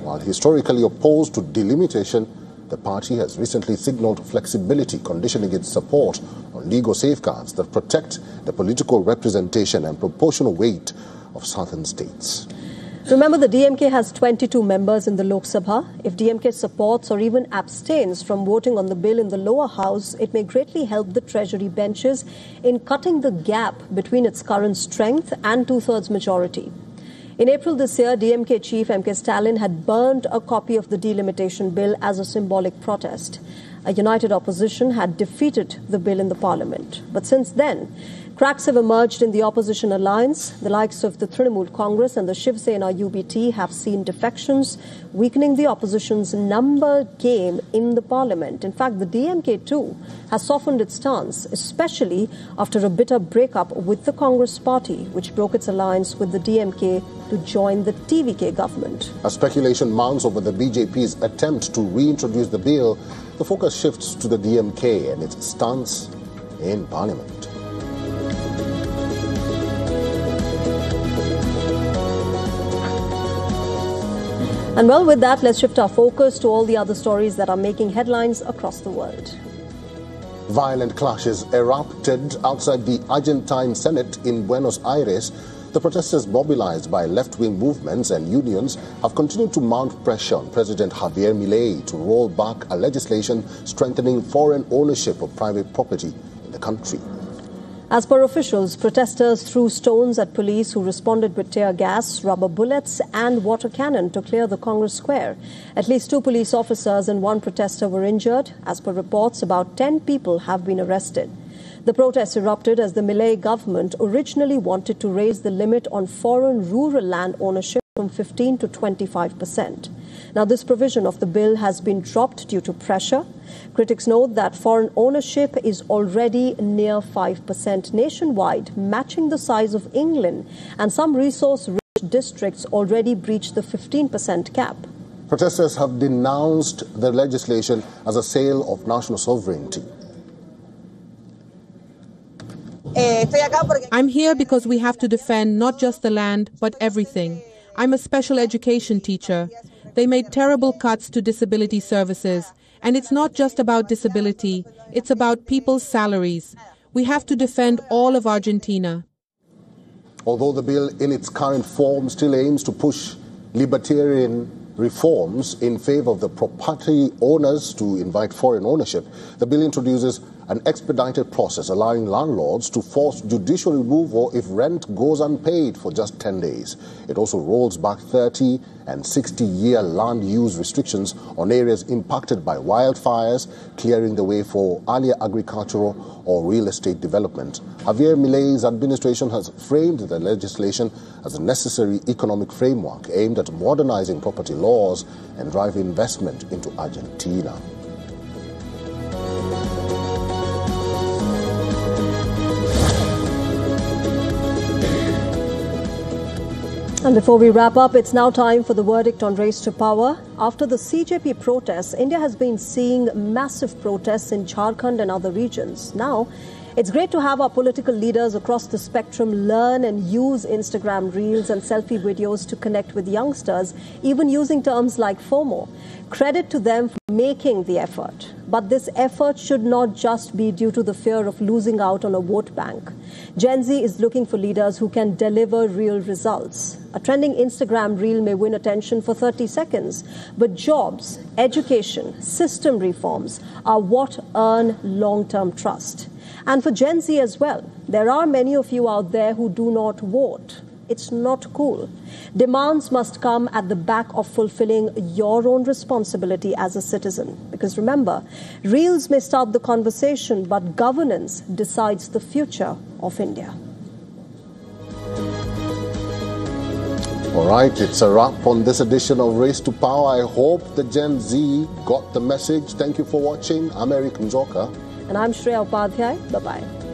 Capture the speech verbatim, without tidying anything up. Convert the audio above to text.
While historically opposed to delimitation, the party has recently signaled flexibility, conditioning its support on legal safeguards that protect the political representation and proportional weight of southern states. Remember, the D M K has twenty-two members in the Lok Sabha. If D M K supports or even abstains from voting on the bill in the lower house, it may greatly help the Treasury benches in cutting the gap between its current strength and two-thirds majority. In April this year, D M K chief M K Stalin had burned a copy of the delimitation bill as a symbolic protest. A united opposition had defeated the bill in the parliament. But since then, cracks have emerged in the opposition alliance. The likes of the Trinamool Congress and the Shiv Sena U B T have seen defections, weakening the opposition's number game in the parliament. In fact, the D M K too has softened its stance, especially after a bitter breakup with the Congress party, which broke its alliance with the D M K to join the T V K government. As speculation mounts over the B J P's attempt to reintroduce the bill, the focus shifts to the D M K and its stance in parliament. And well, with that, let's shift our focus to all the other stories that are making headlines across the world. Violent clashes erupted outside the Argentine Senate in Buenos Aires. The protesters, mobilized by left-wing movements and unions, have continued to mount pressure on President Javier Milei to roll back a legislation strengthening foreign ownership of private property in the country. As per officials, protesters threw stones at police who responded with tear gas, rubber bullets and water cannon to clear the Congress Square. At least two police officers and one protester were injured. As per reports, about ten people have been arrested. The protests erupted as the Milei government originally wanted to raise the limit on foreign rural land ownership from fifteen to twenty-five percent. Now, this provision of the bill has been dropped due to pressure. Critics note that foreign ownership is already near five percent nationwide, matching the size of England, and some resource-rich districts already breached the fifteen percent cap. Protesters have denounced the legislation as a sale of national sovereignty. I'm here because we have to defend not just the land, but everything. I'm a special education teacher. They made terrible cuts to disability services. And it's not just about disability, it's about people's salaries. We have to defend all of Argentina. Although the bill in its current form still aims to push libertarian reforms in favor of the property owners to invite foreign ownership, the bill introduces an expedited process allowing landlords to force judicial removal if rent goes unpaid for just ten days. It also rolls back thirty and sixty year land use restrictions on areas impacted by wildfires, clearing the way for earlier agricultural or real estate development. Javier Milei's administration has framed the legislation as a necessary economic framework aimed at modernizing property laws and driving investment into Argentina. And before we wrap up, it's now time for the verdict on race to power. After the C J P protests, India has been seeing massive protests in Jharkhand and other regions. Now, it's great to have our political leaders across the spectrum learn and use Instagram reels and selfie videos to connect with youngsters, even using terms like FOMO. Credit to them for making the effort. But this effort should not just be due to the fear of losing out on a vote bank. Gen Z is looking for leaders who can deliver real results. A trending Instagram reel may win attention for thirty seconds, but jobs, education, system reforms are what earn long-term trust. And for Gen Z as well, there are many of you out there who do not vote. It's not cool. Demands must come at the back of fulfilling your own responsibility as a citizen. Because remember, reels may start the conversation, but governance decides the future of India. All right, it's a wrap on this edition of Race to Power. I hope the Gen Z got the message. Thank you for watching. I'm Eric Njoka. And I'm Shreya Upadhyay. Bye-bye.